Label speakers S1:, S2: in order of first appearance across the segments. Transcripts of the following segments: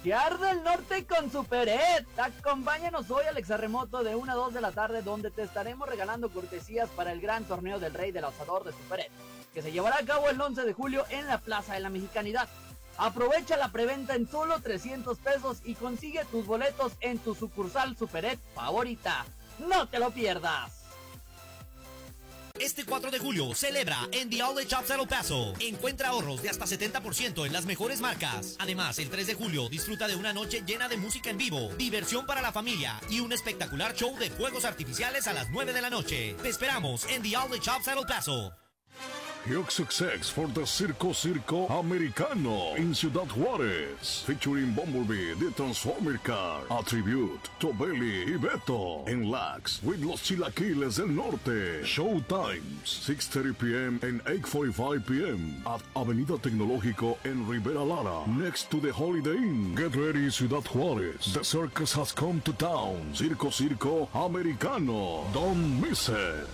S1: Que arde el norte con Superet. Acompáñanos hoy al exarremoto de 1 a 2 de la tarde, donde te estaremos regalando cortesías para el gran torneo del Rey del Asador de Superet, que se llevará a cabo el 11 de julio en la Plaza de la Mexicanidad. Aprovecha la preventa en solo 300 pesos y consigue tus boletos en tu sucursal Superet favorita. ¡No te lo pierdas!
S2: Este 4 de julio celebra en The Outlet Shops El Paso. Encuentra ahorros de hasta 70% en las mejores marcas. Además, el 3 de julio disfruta de una noche llena de música en vivo, diversión para la familia y un espectacular show de fuegos artificiales a las 9 de la noche. Te esperamos en The Outlet Shops El Paso.
S3: Huge success for the Circo Americano in Ciudad Juárez, featuring Bumblebee, the Transformer Car, a tribute to Belly y Beto, and Lax with los Chilaquiles del Norte. Show times 6:30 p.m. and 8:45 p.m. at Avenida Tecnológico en Rivera Lara, next to the Holiday Inn. Get ready, Ciudad Juárez. The circus has come to town. Circo Americano. Don't miss it.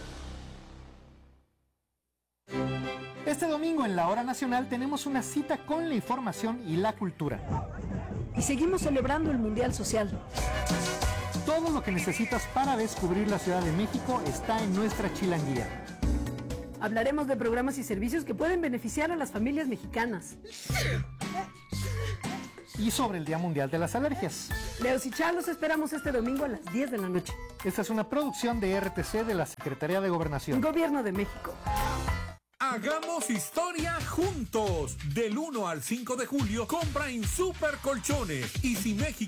S4: Este domingo en la Hora Nacional tenemos una cita con la información y la cultura.
S5: Y seguimos celebrando el Mundial Social.
S4: Todo lo que necesitas para descubrir la Ciudad de México está en nuestra chilanguía.
S5: Hablaremos de programas y servicios que pueden beneficiar a las familias mexicanas.
S4: Y sobre el Día Mundial de las Alergias.
S5: Leos y Chá, los esperamos este domingo a las 10 de la noche.
S4: Esta es una producción de RTC de la Secretaría de Gobernación.
S5: Gobierno de México.
S6: Hagamos historia juntos. Del 1 al 5 de julio, compra en Super Colchones. Y si México